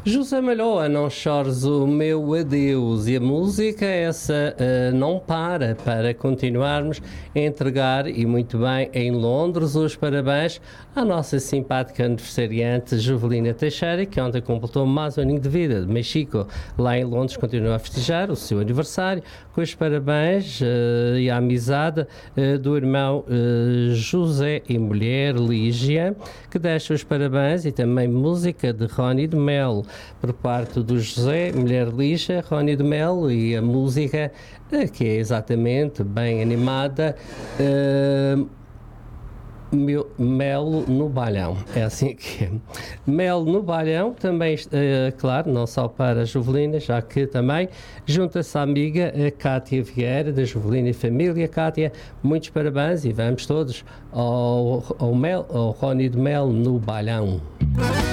José Malhoa, não chores o meu adeus. E a música essa não para continuarmos a entregar, e muito bem, em Londres, os parabéns à nossa simpática aniversariante Jovelina Teixeira, que ontem completou mais um aninho de vida. De México, lá em Londres, continua a festejar o seu aniversário, com os parabéns e a amizade do irmão José e mulher Lígia, que deixa os parabéns, e também música de Rony de Melo, por parte do José, mulher Lígia, Rony de Melo, e a música que é exatamente bem animada, Melo no Balhão, é assim que é. Melo no Balhão, também, claro, não só para a Jovelina, já que também junta-se a amiga a Cátia Vieira, da Jovelina e Família. Cátia, muitos parabéns, e vamos todos ao Rony de Melo no Balhão.